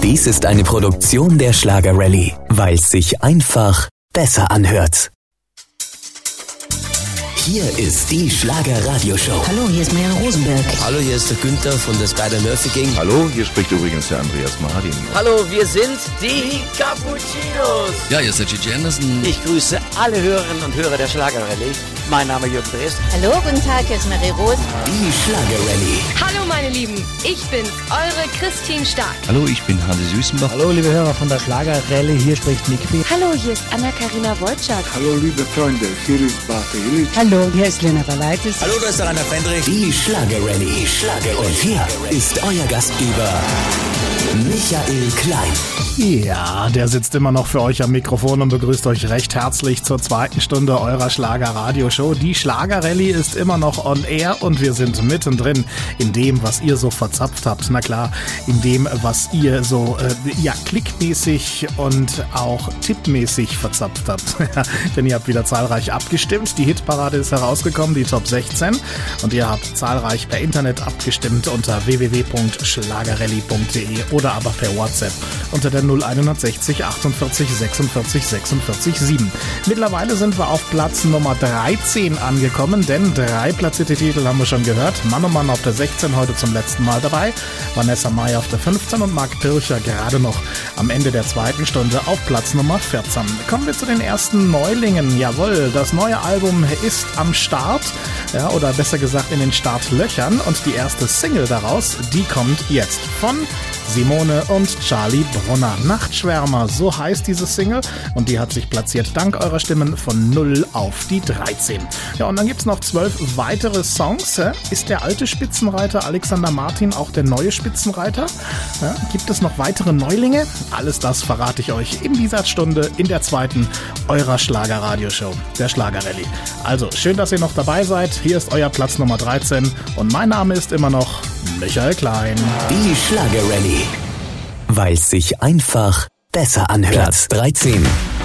Dies ist eine Produktion der Schlager-Rallye, weil es sich einfach besser anhört. Hier ist die Schlager-Radio-Show. Hallo, hier ist Marianne Rosenberg. Hallo, hier ist der Günther von der Spider-Murphy Gang. Hallo, hier spricht übrigens der Andreas Mahadin. Hallo, wir sind die Cappuccinos. Ja, hier ist der Gigi Anderson. Ich grüße alle Hörerinnen und Hörer der Schlager-Rallye. Mein Name ist Jürgen Drees. Hallo, guten Tag, hier ist Marie Rose. Die Schlager-Rallye. Hallo meine Lieben, ich bin's, eure Christine Stark. Hallo, ich bin Hansi Süßenbach. Hallo liebe Hörer von der Schlager-Rallye, hier spricht Nicky. Hallo, hier ist Anna-Karina Wojcik. Hallo liebe Freunde, hier ist Bate Illich. Hallo, hier ist Lena Valaitis. Hallo, da ist der Rainer Fendrich. Die Schlager-Rallye. Und hier ist euer Gastgeber, Michael Klein. Ja, der sitzt immer noch für euch am Mikrofon und begrüßt euch recht herzlich zur zweiten Stunde eurer Schlager-Radio-Show. Die Schlager-Rallye ist immer noch on air und wir sind mittendrin in dem, was ihr so verzapft habt. Na klar, in dem, was ihr so klickmäßig und auch tippmäßig verzapft habt. Denn ihr habt wieder zahlreich abgestimmt. Die Hitparade ist herausgekommen, die Top 16. Und ihr habt zahlreich per Internet abgestimmt unter www.schlagerrallye.de oder aber per WhatsApp unter der 0160 48 46 46 7. Mittlerweile sind wir auf Platz Nummer 13 angekommen, denn 3 platzierte Titel haben wir schon gehört. Mann oh Mann auf der 16, heute zum letzten Mal dabei. Vanessa Mai auf der 15 und Marc Pircher gerade noch am Ende der zweiten Stunde auf Platz Nummer 14. Kommen wir zu den ersten Neulingen. Jawohl, das neue Album ist am Start, ja, oder besser gesagt in den Startlöchern, und die erste Single daraus, die kommt jetzt von Simone und Charlie Brunner. Nachtschwärmer, so heißt diese Single, und die hat sich platziert dank eurer Stimmen von 0 auf die 13. Ja, und dann gibt's noch 12 weitere Songs. Ist der alte Spitzenreiter Alexander Martin auch der neue Spitzenreiter? Ja, gibt es noch weitere Neulinge? Alles das verrate ich euch in dieser Stunde, in der zweiten eurer Schlager-Radio-Show, der Schlager-Rallye. Also, schön, dass ihr noch dabei seid. Hier ist euer Platz Nummer 13 und mein Name ist immer noch Michael Klein. Die Schlager-Rallye, weil es sich einfach besser anhört. Platz 13.